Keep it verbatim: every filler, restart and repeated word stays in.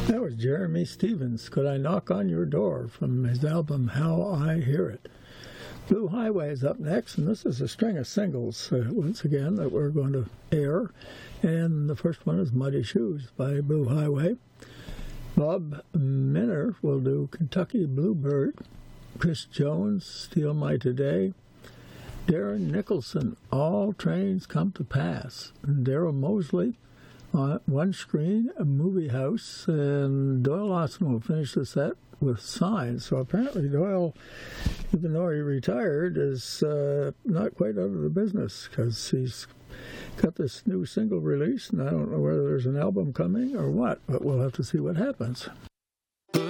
That was Jeremy Stevens, Could I Knock on Your Door, from his album How I Hear It. Blue Highway is up next, and this is a string of singles, uh, once again, that we're going to air. And the first one is Muddy Shoes by Blue Highway. Bob Minner will do Kentucky Bluebird. Chris Jones, Steal My Today. Darren Nicholson, All Trains Come to Pass. And Daryl Mosley, Uh, One Screen, a Movie House, and Doyle Lawson will finish the set with Signs. So apparently Doyle, even though he retired, is uh, not quite out of the business, because he's got this new single release, and I don't know whether there's an album coming or what, but we'll have to see what happens.